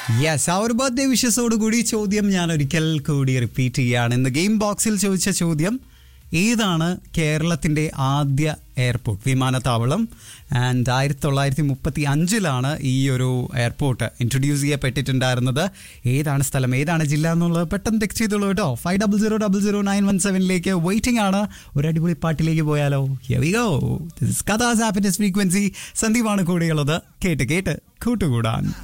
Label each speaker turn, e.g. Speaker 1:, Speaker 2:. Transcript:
Speaker 1: Yes, ആ ഒരു birthday വിഷസോട് കൂടി ചോദ്യം ഞാൻ ഒരിക്കൽ കൂടി റിപ്പീറ്റ് ചെയ്യുകയാണ്. ഇന്ന് ഗെയിം ബോക്സിൽ ചോദിച്ച ചോദ്യം, ഏതാണ് കേരളത്തിൻ്റെ ആദ്യ എയർപോർട്ട് വിമാനത്താവളം? ആൻഡ് 1935 ഈ ഒരു എയർപോർട്ട് ഇൻട്രൊഡ്യൂസ് ചെയ്യപ്പെട്ടിട്ടുണ്ടായിരുന്നത്. ഏതാണ് സ്ഥലം, ഏതാണ് ജില്ല എന്നുള്ളത് പെട്ടെന്ന് ടെക്സ്റ്റ് ചെയ്തോളൂ കേട്ടോ. 50000917 വെയിറ്റിംഗ് ആണ്. ഒരു അടിപൊളി പാട്ടിലേക്ക് പോയാലോ? Here we go. This is Katha's Happiness Frequency. സന്ദീപാണ് കൂടെയുള്ളത്. കേട്ട് കേട്ട് കൂട്ടുകൂടാൻ.